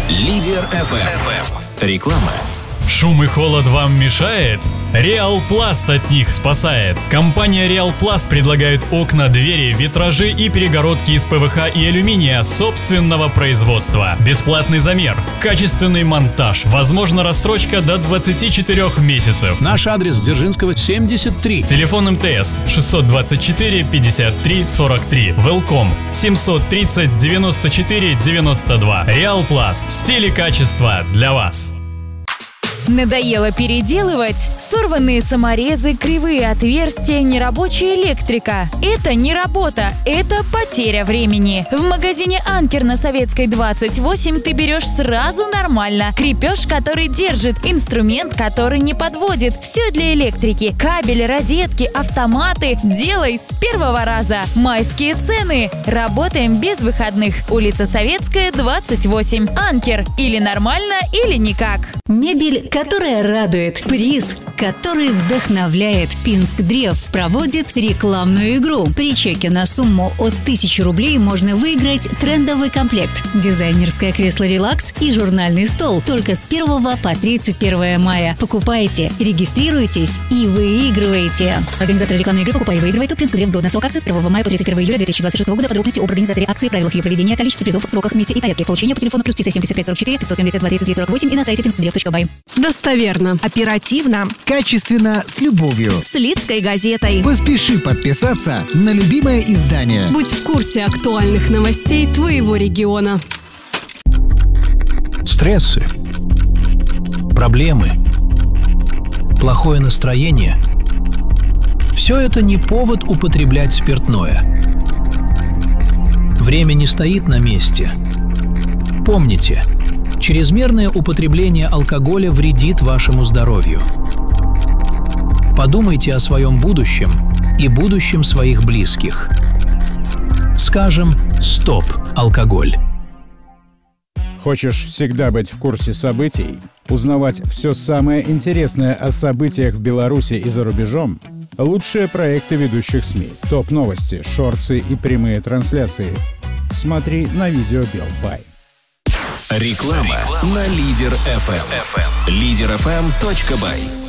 Лидер FM. Реклама. Шум и холод вам мешает? Реал Пласт от них спасает. Компания Реал Пласт предлагает окна, двери, витражи и перегородки из ПВХ и алюминия собственного производства. Бесплатный замер, качественный монтаж, возможно рассрочка до 24 месяцев. Наш адрес: Дзержинского, 73. Телефон МТС 624 53 43. Велком 730 94 92. Реал Пласт. Стиль и качество для вас. Надоело переделывать? Сорванные саморезы, кривые отверстия, нерабочая электрика. Это не работа, это потеря времени. В магазине «Анкер» на Советской 28 ты берешь сразу нормально. Крепеж, который держит, инструмент, который не подводит. Все для электрики. Кабели, розетки, автоматы. Делай с первого раза. Майские цены. Работаем без выходных. Улица Советская, 28. «Анкер». Или нормально, или никак. Мебель, которая радует. Приз, который вдохновляет. Пинскдрев проводит рекламную игру. При чеке на сумму от 1000 рублей можно выиграть трендовый комплект, дизайнерское кресло «Релакс» и журнальный стол. Только с 1 по 31 мая. Покупайте, регистрируйтесь и выигрывайте. Организаторы рекламной игры «Покупай и выигрывай». Тут Пинскдрев. Годный срок акции с 1 мая по 31 июля 2026 года. Подробности об организаторе акции, правилах ее проведения, количестве призов, сроках, месте и порядке получения по телефону +375 44 572 33 48 и на сайте pinskdrev.by. Достоверно, оперативно, качественно, с любовью. с Лидской газетой. Поспеши подписаться на любимое издание. Будь в курсе актуальных новостей твоего региона. Стрессы, проблемы, плохое настроение – все это не повод употреблять спиртное. Время не стоит на месте. Помните, чрезмерное употребление алкоголя вредит вашему здоровью. Подумайте о своем будущем и будущем своих близких. Скажем «Стоп, алкоголь». Хочешь всегда быть в курсе событий? Узнавать все самое интересное о событиях в Беларуси и за рубежом? Лучшие проекты ведущих СМИ, топ-новости, шорты и прямые трансляции. Смотри на видео Белпай. Реклама на Лидер FM. Лидерfm.by.